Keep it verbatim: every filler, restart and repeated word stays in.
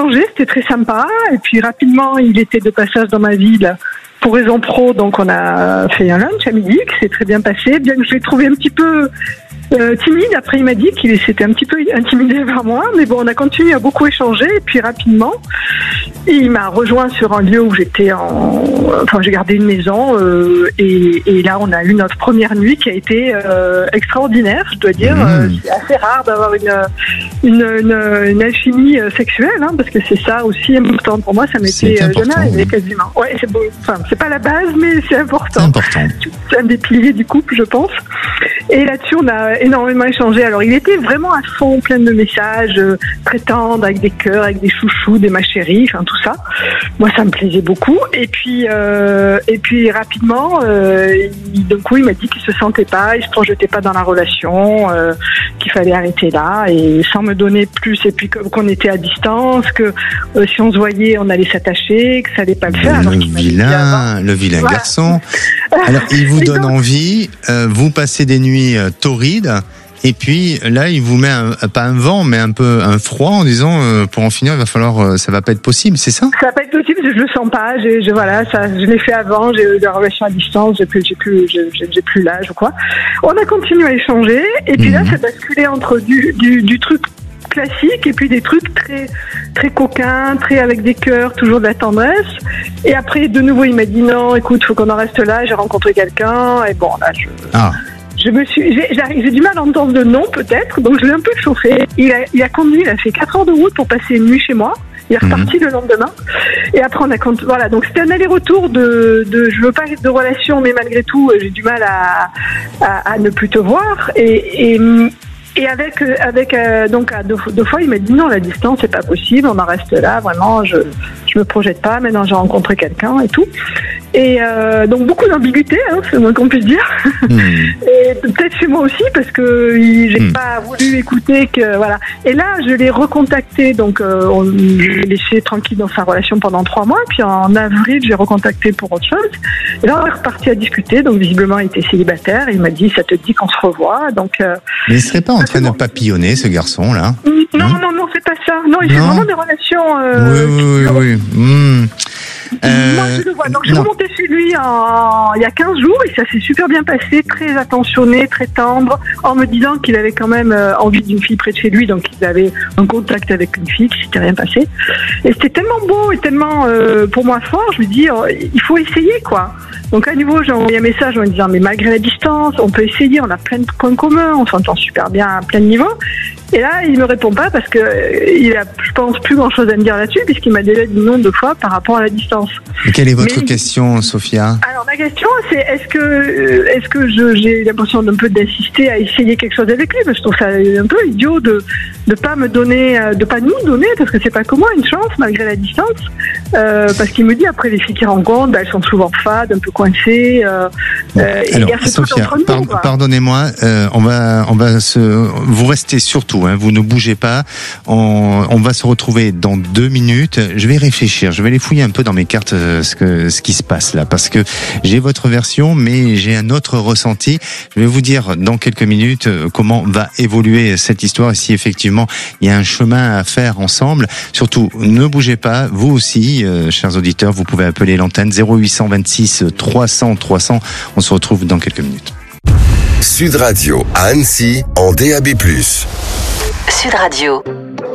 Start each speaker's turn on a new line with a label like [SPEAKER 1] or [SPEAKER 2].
[SPEAKER 1] échangé, c'était très sympa. Et puis rapidement, il était de passage dans ma ville pour raison pro, donc on a fait un lunch à midi qui s'est très bien passé, bien que je l'ai trouvé un petit peu euh, timide. Après, il m'a dit qu'il s'était un petit peu intimidé par moi, mais bon, on a continué à beaucoup échanger. Et puis rapidement, il m'a rejoint sur un lieu où j'étais en... Enfin, j'ai gardé une maison euh, et, et là, on a eu notre première nuit qui a été euh, extraordinaire, je dois dire.
[SPEAKER 2] Mmh.
[SPEAKER 1] Euh, c'est assez rare d'avoir une, une, une, une alchimie sexuelle, hein, parce que c'est ça aussi important pour moi. Ça m'était euh, jamais arrivé quasiment. Ouais, c'est beau. Enfin, c'est pas la base, mais c'est important.
[SPEAKER 2] C'est important.
[SPEAKER 1] C'est un des piliers du couple, je pense. Et là-dessus, on a énormément échangé. Alors, il était vraiment à fond, plein de messages euh, très tendres, avec des cœurs, avec des chouchous, des ma chérie, enfin tout ça. Moi, ça me plaisait beaucoup. Et puis, euh, et puis rapidement, euh, il, d'un coup, il m'a dit qu'il se sentait pas, il se projetait pas dans la relation, euh, qu'il fallait arrêter là, et sans me donner plus. Et puis qu'on était à distance, que euh, si on se voyait, on allait s'attacher, que ça allait pas le faire.
[SPEAKER 2] Le
[SPEAKER 1] alors
[SPEAKER 2] vilain, le vilain voilà. garçon. Alors, il vous donne donc envie, euh, vous passez des nuits euh, torrides, et puis là, il vous met un, pas un vent, mais un peu un froid en disant, euh, pour en finir, il va falloir, euh, ça va pas être possible, c'est ça?
[SPEAKER 1] Ça va pas être possible, je le sens pas. J'ai, je, voilà, ça, je l'ai fait avant. J'ai eu des relations à distance. J'ai plus, j'ai plus, j'ai, j'ai plus l'âge ou quoi. On a continué à échanger, et puis mmh. là, ça basculait entre du, du, du truc classique et puis des trucs très très coquins, très avec des cœurs, toujours de la tendresse. Et après, de nouveau, il m'a dit non, écoute, faut qu'on en reste là. J'ai rencontré quelqu'un, et bon, là, je. Ah. Je me suis, j'ai, j'ai, j'ai du mal à entendre le non, peut-être, donc je l'ai un peu chauffé. Il a, il a conduit, il a fait quatre heures de route pour passer une nuit chez moi. Il est reparti mmh. le lendemain. Et après, on a compte, voilà. Donc, c'était un aller-retour de, de, je veux pas de relation, mais malgré tout, j'ai du mal à, à, à ne plus te voir. Et, et, et avec, avec, euh, donc, à deux, deux fois, il m'a dit non, la distance, c'est pas possible, on en reste là, vraiment, je, je me projette pas, maintenant j'ai rencontré quelqu'un et tout. Et euh, donc beaucoup d'ambiguïté, hein, c'est le moins qu'on puisse dire. Mmh. Et peut-être chez moi aussi parce que j'ai mmh. pas voulu écouter que voilà. Et là, je l'ai recontacté, donc euh, on, je l'ai laissé tranquille dans sa relation pendant trois mois. Puis en avril, j'ai recontacté pour autre chose. Et là, on est reparti à discuter. Donc visiblement, il était célibataire. Il m'a dit, ça te dit qu'on se revoit. Donc. Euh,
[SPEAKER 2] Mais il serait pas en train de papillonner, ce garçon là?
[SPEAKER 1] Non, mmh. non, non, c'est pas ça. Non, il non. fait vraiment des relations. Euh,
[SPEAKER 2] oui, oui, oui. oui. Mmh.
[SPEAKER 1] Euh, Moi, je le vois. Donc, je suis remontée chez lui en... il y a quinze jours et ça s'est super bien passé, très attentionné, très tendre, en me disant qu'il avait quand même euh, envie d'une fille près de chez lui, donc il avait un contact avec une fille qui s'était rien passé. Et c'était tellement beau et tellement, euh, pour moi, fort, je me dis, oh, il faut essayer, quoi. Donc, à nouveau, j'ai envoyé un message en me disant, mais malgré la distance, on peut essayer, on a plein de points communs, on s'entend super bien à plein de niveaux. Et là, il me répond pas parce que euh, il a, je pense, plus grand chose à me dire là-dessus puisqu'il m'a déjà dit non deux fois par rapport à la distance.
[SPEAKER 2] Et quelle est votre
[SPEAKER 1] Mais,
[SPEAKER 2] question, Sophia?
[SPEAKER 1] Alors, ma question, c'est est-ce que, euh, est-ce que je, j'ai l'impression d'un peu d'assister à essayer quelque chose avec lui? Parce que je trouve ça un peu idiot de de pas me donner, de pas nous donner, parce que c'est pas comme moi, une chance malgré la distance. Euh, parce qu'il me dit après les filles qu'il rencontre, bah, elles sont souvent fades, un peu coincées. Euh,
[SPEAKER 2] bon. euh, Alors, Sophia, nous, par, pardonnez-moi, euh, on va, on va se, vous restez surtout, hein, vous ne bougez pas. On, on va se retrouver dans deux minutes. Je vais réfléchir, je vais aller fouiller un peu dans mes cartes euh, ce que, ce qui se passe là, parce que j'ai votre version, mais j'ai un autre ressenti. Je vais vous dire dans quelques minutes euh, comment va évoluer cette histoire et si effectivement il y a un chemin à faire ensemble. Surtout, ne bougez pas, vous aussi, euh, chers auditeurs, vous pouvez appeler l'antenne zéro huit cent vingt-six trois cents trois cents. On se retrouve dans quelques minutes.
[SPEAKER 3] Sud Radio à Annecy en D A B plus.
[SPEAKER 4] Sud Radio.